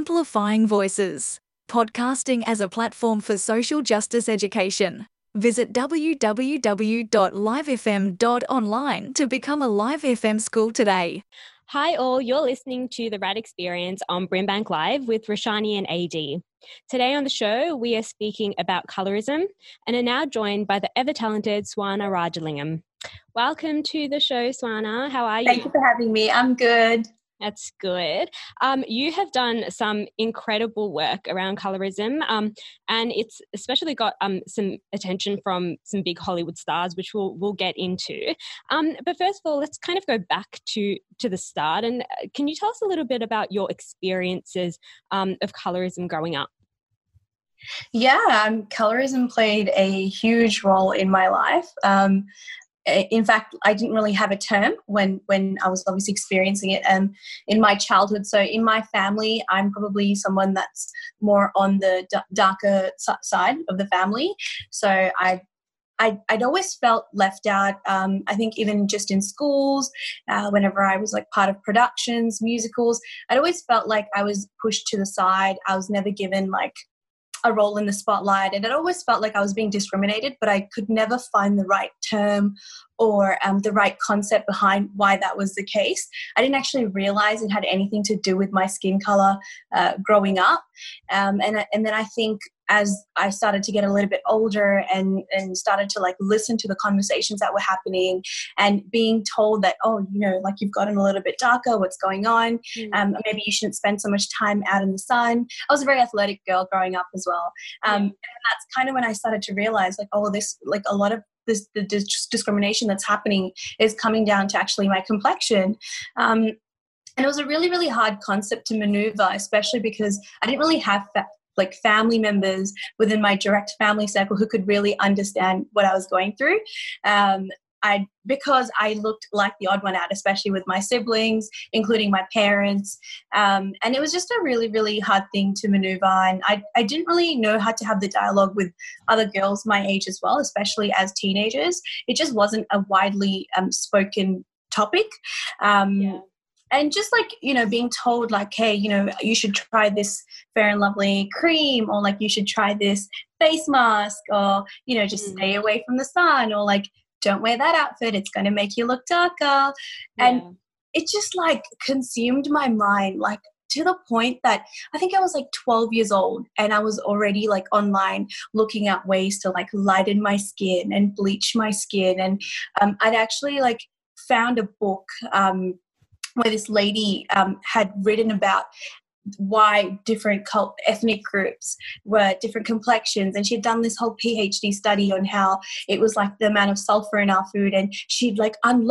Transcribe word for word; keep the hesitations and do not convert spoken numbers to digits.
Amplifying Voices, podcasting as a platform for social justice education. Visit w w w dot live f m dot online to become a Live F M school today. Hi all, you're listening to The Rad Experience on Brimbank Live with Roshani and A D. Today on the show, we are speaking about colorism and are now joined by the ever-talented Swana Rajalingam. Welcome to the show, Swana. How are you? Thank you for having me. I'm good. That's good. Um, you have done some incredible work around colorism, um, and it's especially got um, some attention from some big Hollywood stars, which we'll we'll get into. Um, but first of all, let's kind of go back to to the start. And can you tell us a little bit about your experiences um, of colorism growing up? Yeah, um, colorism played a huge role in my life. Um, In fact, I didn't really have a term when, when I was obviously experiencing it um, in my childhood. So in my family, I'm probably someone that's more on the d- darker side of the family. So I, I, I'd always felt left out. Um, I think even just in schools, uh, whenever I was like part of productions, musicals, I'd always felt like I was pushed to the side. I was never given like a role in the spotlight, and it always felt like I was being discriminated, but I could never find the right term or um, the right concept behind why that was the case. I didn't actually realize it had anything to do with my skin color uh, growing up. Um, and, and then I think as I started to get a little bit older and, and started to like listen to the conversations that were happening and being told that, oh, you know, like you've gotten a little bit darker, what's going on? Mm. Um, maybe you shouldn't spend so much time out in the sun. I was a very athletic girl growing up as well. Um, yeah. And that's kind of when I started to realize like, oh, this, like a lot of this, the dis- discrimination that's happening is coming down to actually my complexion. Um, and it was a really, really hard concept to maneuver, especially because I didn't really have fa- like family members within my direct family circle who could really understand what I was going through. Um, I because I looked like the odd one out, especially with my siblings, including my parents. Um, and it was just a really, really hard thing to maneuver. And I, I didn't really know how to have the dialogue with other girls my age as well, especially as teenagers. It just wasn't a widely um, spoken topic. Um, yeah. And just like, you know, being told like, hey, you know, you should try this Fair and Lovely cream, or like you should try this face mask, or, you know, just mm. stay away from the sun, or like, don't wear that outfit, it's going to make you look darker. Yeah. And it just like consumed my mind, like to the point that I think I was like twelve years old and I was already like online looking at ways to like lighten my skin and bleach my skin. And um, I'd actually like found a book um, where this lady um, had written about why different cult, ethnic groups were different complexions, and she'd done this whole PhD study on how it was like the amount of sulfur in our food, and she'd like unlocked